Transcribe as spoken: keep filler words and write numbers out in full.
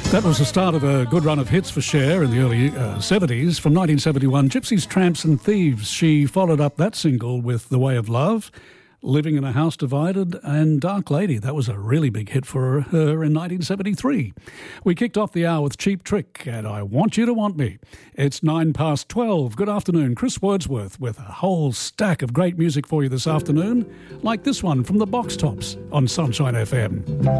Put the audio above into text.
That was the start of a good run of hits for Cher in the early uh, seventies. From nineteen seventy-one, Gypsies, Tramps and Thieves. She followed up that single with The Way of Love, Living in a House Divided and Dark Lady. That was a really big hit for her in nineteen seventy-three. We kicked off the hour with Cheap Trick and I Want You to Want Me. It's nine past twelve. Good afternoon. Chris Wordsworth with a whole stack of great music for you this afternoon, like this one from the Box Tops on Sunshine F M.